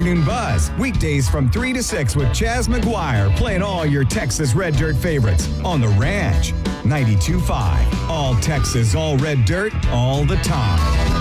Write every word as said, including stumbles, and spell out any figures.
Afternoon Buzz, weekdays from three to six with Chaz McGuire, playing all your Texas Red Dirt favorites on The Ranch. ninety-two point five. All Texas, all Red Dirt, all the time.